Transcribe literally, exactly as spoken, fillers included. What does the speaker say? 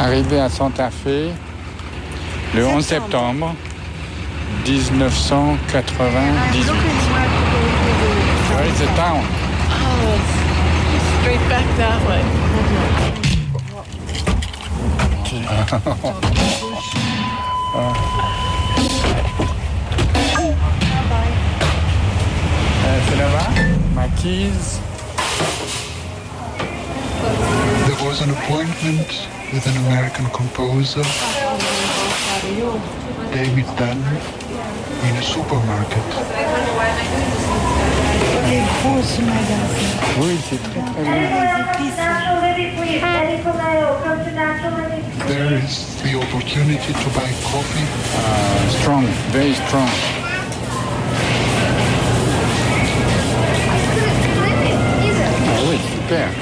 Arrivé à Santa Fe le onze septembre dix-neuf cent quatre-vingt-dix-huit. Where is the town? Oh, straight back that way. euh, c'est là-bas? Maquise. There was an appointment with an American composer, David Dunn, in a supermarket. Oui, c'est très très bien. There is the opportunity to buy coffee. Uh, strong, very strong. Ah oui, super.